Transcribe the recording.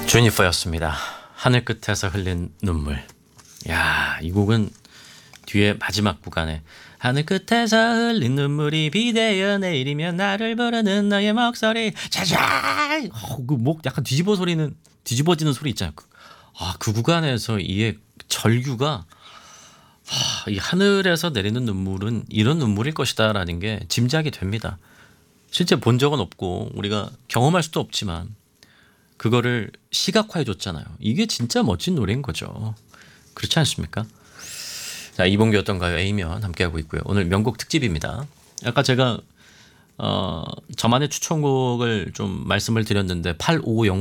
주니퍼였습니다. 하늘 끝에서 흘린 눈물. 야, 이 곡은 뒤에 마지막 구간에 하늘 끝에서 흘린 눈물이 비대어 내일이면 나를 부르는 너의 목소리 자자. 그 목 약간 뒤집어지는 소리 있잖아요. 그 구간에서 이의 절규가 이 하늘에서 내리는 눈물은 이런 눈물일 것이다라는 게 짐작이 됩니다. 실제 본 적은 없고 우리가 경험할 수도 없지만 그거를 시각화해 줬잖아요. 이게 진짜 멋진 노래인 거죠. 그렇지 않습니까? 자, 이봉규 어떤가요? A면 함께하고 있고요. 오늘 명곡 특집입니다. 아까 제가 저만의 추천곡을 좀 말씀을 드렸는데 8550